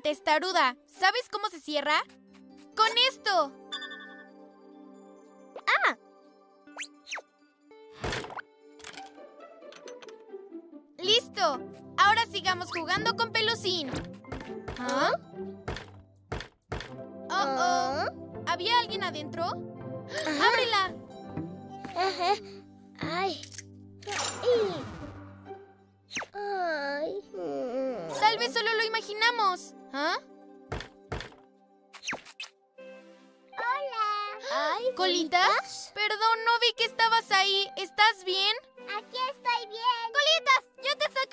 testaruda. ¿Sabes cómo se cierra? ¡Con esto! ¡Ah! ¡Listo! Ahora sigamos jugando con Pelusín. ¿Ah? ¡Oh! ¿Había alguien adentro? ¡Ábrela! Ajá. ¡Ay! ¡Ay! Tal vez solo lo imaginamos. ¿Ah? ¡Hola! ¡Ay, ¿Colitas? Perdón, no vi que estabas ahí. ¿Estás bien? Aquí estoy bien. ¡Colitas! ¡Yo te saco